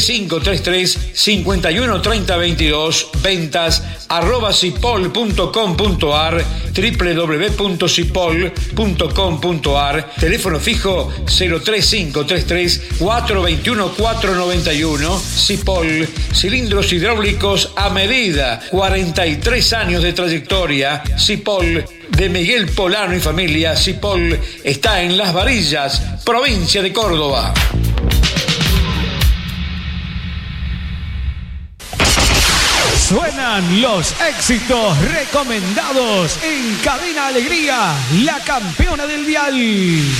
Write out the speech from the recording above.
3533-513022, ventas @cipol.com.ar, www.cipol.com.ar, teléfono fijo 03533 421 491. Cipol, cilindros hidráulicos a medida, 43 años de trayectoria. Cipol, de Miguel Polano y familia. Cipol está en Las Varillas, provincia de Córdoba. Suenan los éxitos recomendados en Cadena Alegría, la campeona del dial.